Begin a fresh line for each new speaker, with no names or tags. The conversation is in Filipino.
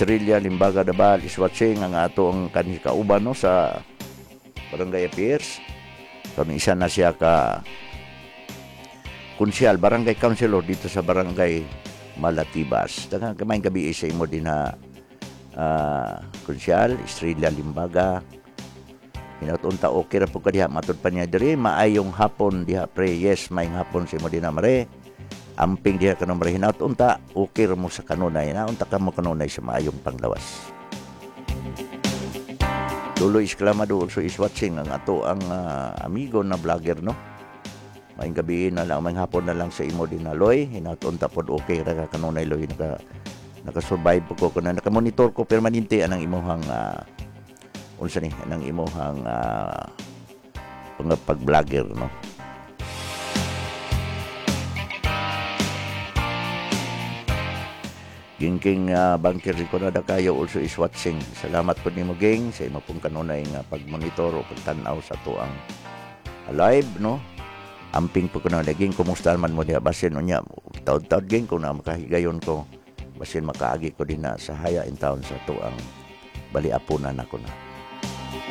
Estrella Limbaga Dabal is watching ang ato ang kanhi kauban no sa Barangay Affairs. So isa na siya ka konsyal, barangay councilor dito sa Barangay Malatibas. Daghang kamayng gabi sa imo din na konsyal Estrella Limbaga. Hinaut-unta okay ra po ka diha matud pa niya diri maayong hapon diha pre. Yes, maayong hapon sa imo din na mare. Amping diha kanang mare hinaut-unta okay ra mo sa kanunay na unta ka mo kanunay sa maayong panglawas. Dulo Exclamado also is watching ang ato ang amigo na vlogger no. Maayong gabi na lang, maayong hapon na lang sa imo din na Loy. Hinaut-unta pod okay ra ka kanunay Loy naka-survive po ko na naka-monitor ko permanente anang imong unsa ni anang imong pag-vlogger no. King Banker Riconada kayo also is watching. Salamat po nimo gang sa imo pong kanunay nga pag-monitor o pagtan-aw sa tuang live no. Amping po ko na ging kumusta man mo diha basin unya taud-taud gang kung na makahigayon ko basin makaagi ko din na sa haya in town sa tuang baliapunan ako na.